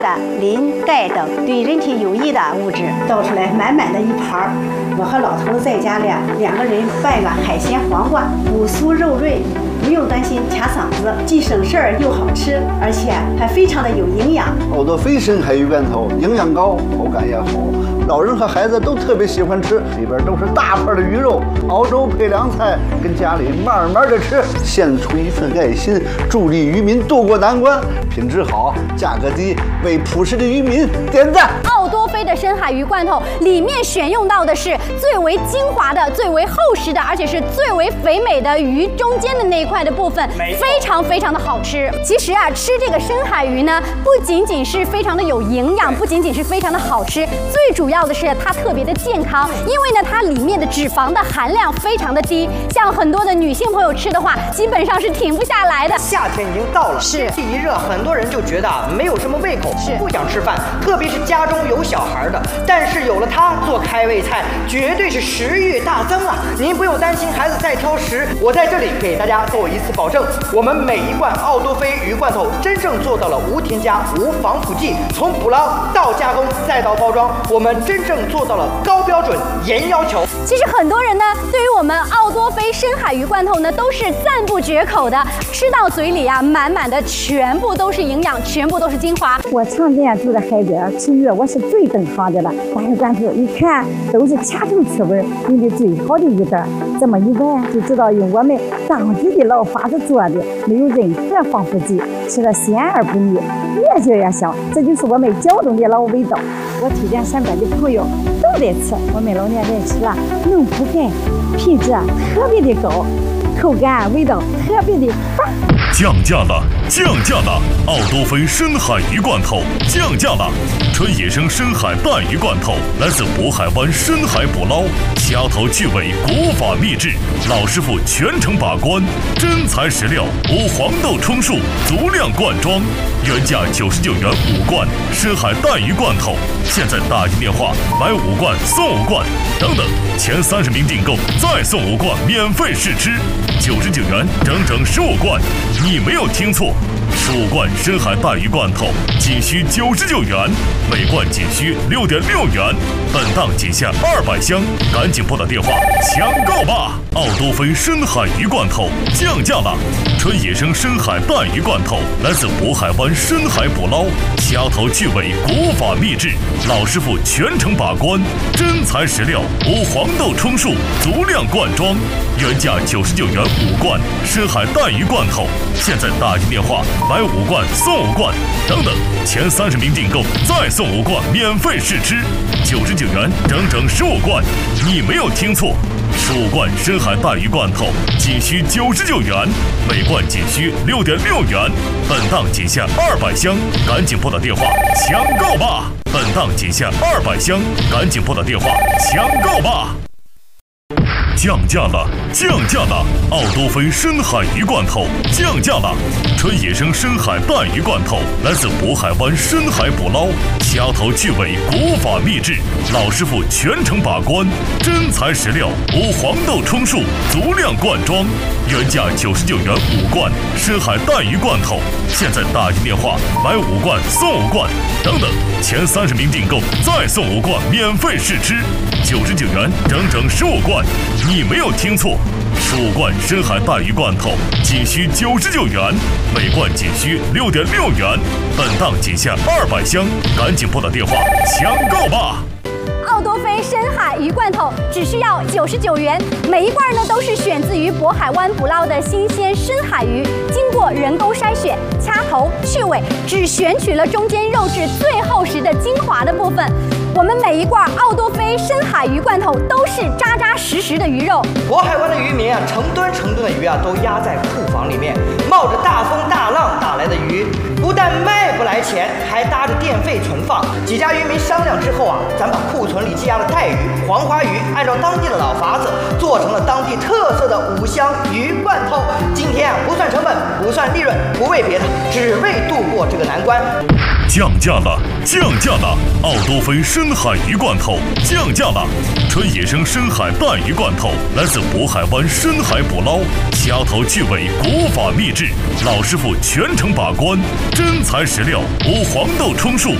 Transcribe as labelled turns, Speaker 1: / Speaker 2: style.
Speaker 1: 的磷、钙等对人体有益的物质，倒出来满满的一盘儿。我和老头在家里2个人拌个海鲜黄瓜，骨酥肉润，不用担心卡嗓子，既省事儿又好吃，而且还非常的有营养。
Speaker 2: 奥多菲深海鱼罐头营养高，口感也好，老人和孩子都特别喜欢吃，里边都是大块的鱼肉，熬粥配凉菜，跟家里慢慢的吃，献出一份爱心，助力渔民渡过难关，品质好，价格低，为朴实的渔民点赞。
Speaker 3: 奥多菲的深海鱼罐头里面选用到的是最为精华的、最为厚实的，而且是最为肥美的鱼中间的那一块的部分，非常非常的好吃。其实吃这个深海鱼呢，不仅仅是非常的有营养，不仅仅是非常的好吃，最主要的是它特别的健康，因为呢它里面的脂肪的含量非常的低，像很多的女性朋友吃的话，基本上是停不下来的。
Speaker 4: 夏天已经到了，
Speaker 3: 是
Speaker 4: 天气一热，很多人就觉得没有什么胃口，
Speaker 3: 是
Speaker 4: 不想吃饭，特别是家中有小孩的。但是有了它做开胃菜，绝对是食欲大增啊！您不用担心孩子再挑食，我在这里给大家做一次保证，我们每一罐奥多菲鱼罐头真正做到了无添加、无防腐剂，从捕捞到加工再到包装，我们真正做到了高标准、严要求。
Speaker 3: 其实很多人呢，对于我们奥多菲深海鱼罐头呢，都是赞不绝口的，吃到嘴里满满的全部都是营养，全部都是精华。
Speaker 5: 我常年住在海边吃鱼，我是最懂行的了。大鱼罐头一看都是掐头去味，用的最好的鱼蛋，这么一闻就知道用我们当地的老法子做的，没有任何防腐剂，吃了鲜而不腻，越嚼越香，这就是我们胶东的老味道。我推荐身边的朋友都得吃，我们老年人吃了能补钙，品质特别的高，口感味道特别的棒。
Speaker 6: 降价了，降价了！奥多菲深海鱼罐头降价了，纯野生深海带鱼罐头，来自渤海湾深海捕捞，掐头去尾，国法秘制，老师傅全程把关，真材实料，无黄豆充数，足量灌装，原价99元5罐深海带鱼罐头，现在打进电话买5罐送5罐，等等，前30名订购再送5罐免费试吃，99元整整15罐。你没有听错，15罐深海带鱼罐头仅需99元，每罐仅需6.6元，本档仅限200箱，赶紧拨打电话抢购吧！奥多菲深海鱼罐头降价了，纯野生深海带鱼罐头，来自渤海湾深海捕捞，掐头去尾，国法秘制，老师傅全程把关，真材实料，无黄豆充数，足量灌装，原价99元5罐深海带鱼罐头，现在打进电话买5罐送5罐，等等，前30名订购再送5罐免费试吃，99元整整15罐，你没有听错，15罐深海带鱼罐头仅需99元，每罐仅需6.6元，本档仅限200箱，赶紧拨打电话抢购吧！本档仅限200箱，赶紧拨打电话抢购吧！降价了，降价了！奥多菲深海鱼罐头降价了，纯野生深海带鱼罐头，来自渤海湾深海捕捞，掐头去尾，国法秘制，老师傅全程把关，真材实料，无黄豆充数，足量灌装，原价99元5罐深海带鱼罐头，现在打进电话买5罐送5罐，等等，前30名订购再送5罐免费试吃，99元整整15罐。你没有听错，15罐深海带鱼罐头仅需99元，每罐仅需6.6元，本档仅限200箱，赶紧拨打电话抢购吧！
Speaker 3: 奥多菲深海鱼罐头只需要99元，每一罐呢都是选自于渤海湾捕捞的新鲜深海鱼，经过人工筛选，掐头去尾，只选取了中间肉质最厚实的精华的部分。我们每一罐奥多菲深海鱼罐头都是扎扎实实的鱼肉。
Speaker 4: 渤海湾的渔民成吨成吨的鱼都压在库房里面，冒着大风大浪打来的鱼，不但卖不来钱，还搭着电费存放。几家渔民商量之后咱把库存里积压的带鱼、黄花鱼，按照当地的老法子，做成了当地特色的5香鱼罐头。今天不算成本，不算利润，不为别的，只为度过这个难关。
Speaker 6: 降价了，降价了！奥多芬深海鱼罐头降价了，纯野生深海带鱼罐头，来自渤海湾深海捕捞，掐头去尾，国法秘制，老师傅全程把关，真材实料，无黄豆充数。